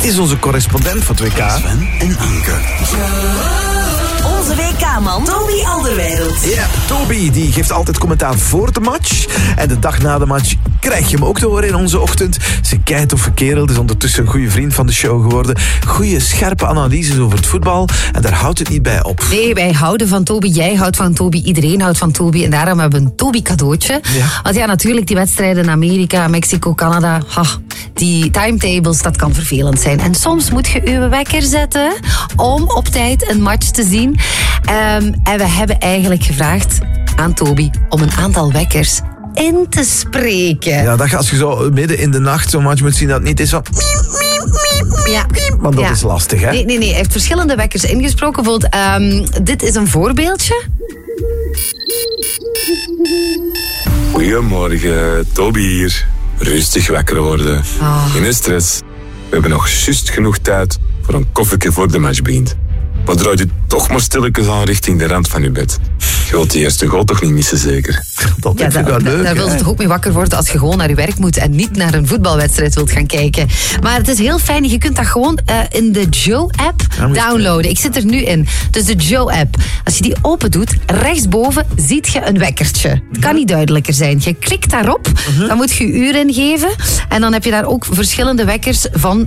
is onze correspondent van het WK. Sven en Anke. Onze WK-man Toby Alderweireld. Ja, Toby die geeft altijd commentaar voor de match. En de dag na de match krijg je hem ook te horen in onze ochtend. Zijn keitoffe kerel is ondertussen een goede vriend van de show geworden. Goeie, scherpe analyses over het voetbal. En daar houdt het niet bij op. Nee, wij houden van Toby, jij houdt van Toby, iedereen houdt van Toby. En daarom hebben we een Toby-cadeautje. Ja. Want ja, natuurlijk, die wedstrijden in Amerika, Mexico, Canada, die timetables, dat kan vervelend zijn. En soms moet je je wekker zetten om op tijd een match te zien. En we hebben eigenlijk gevraagd aan Toby om een aantal wekkers in te spreken. Ja, als je zo midden in de nacht zo'n match moet zien, dat het niet is van... Ja. Want dat Ja. is lastig, hè? Nee, hij heeft verschillende wekkers ingesproken. Bijvoorbeeld, dit is een voorbeeldje. Goedemorgen, Toby hier. Rustig wakker worden. Geen stress. We hebben nog juist genoeg tijd voor een koffietje voor de match begint. Maar draai je toch maar stilletjes aan richting de rand van je bed. Je wilt die eerste goal toch niet missen, zeker? Dat vind ik wel leuk. Daar wil ze toch ook mee wakker worden als je gewoon naar je werk moet en niet naar een voetbalwedstrijd wilt gaan kijken. Maar het is heel fijn. Je kunt dat gewoon in de Joe-app downloaden. Ik zit er nu in. Dus de Joe-app. Als je die open doet, rechtsboven ziet je een wekkertje. Het kan niet duidelijker zijn. Je klikt daarop, dan moet je je uur ingeven. En dan heb je daar ook verschillende wekkers van